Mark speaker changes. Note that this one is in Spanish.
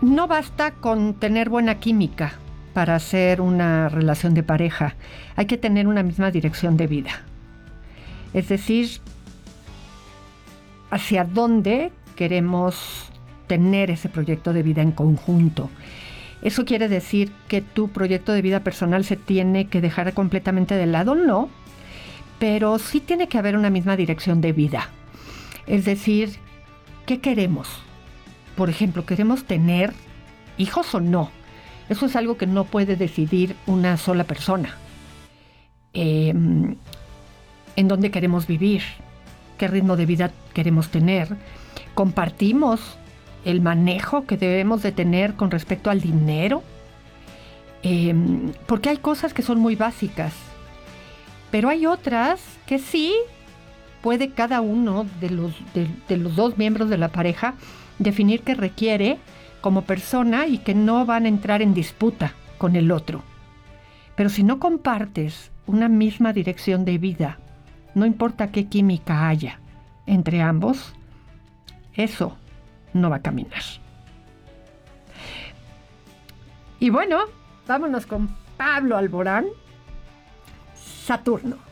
Speaker 1: no basta con tener buena química para hacer una relación de pareja. Hay que tener una misma dirección de vida. Es decir, hacia dónde queremos tener ese proyecto de vida en conjunto. ¿Eso quiere decir que tu proyecto de vida personal se tiene que dejar completamente de lado? No, pero sí tiene que haber una misma dirección de vida. Es decir, ¿qué queremos? Por ejemplo, ¿queremos tener hijos o no? Eso es algo que no puede decidir una sola persona. ¿En dónde queremos vivir? ¿Qué ritmo de vida queremos tener? ¿Compartimos el manejo que debemos de tener con respecto al dinero? Porque hay cosas que son muy básicas, pero hay otras que sí puede cada uno de los dos miembros de la pareja definir qué requiere como persona y que no van a entrar en disputa con el otro. Pero si no compartes una misma dirección de vida, no importa qué química haya entre ambos, eso no va a caminar. Y bueno, vámonos con Pablo Alborán, Saturno.